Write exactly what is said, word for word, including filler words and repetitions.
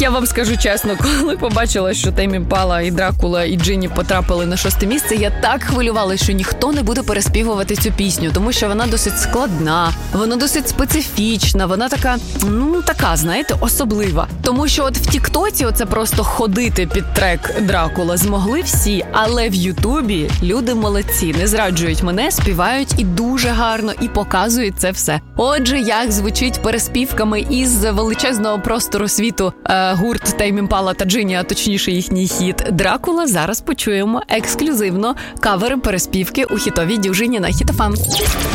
Я вам скажу чесно, коли побачила, що Тейм Імпала і Дракула і Джинні потрапили на шосте місце, я так хвилювалася, що ніхто не буде переспівувати цю пісню, тому що вона досить складна, вона досить специфічна, вона така, ну така, знаєте, особлива. Тому що от в Тіктоці оце просто ходити під трек Дракула змогли всі, але в Ютубі люди молодці, не зраджують мене, співають і дуже гарно, і показують це все. Отже, як звучить переспівками із величезного простору світу е, гурт Тейм Імпала та Джинні, а точніше їхній хіт Дракула, зараз почуємо ексклюзивно кавери переспівки у хітовій дюжині на Хіт еф ем.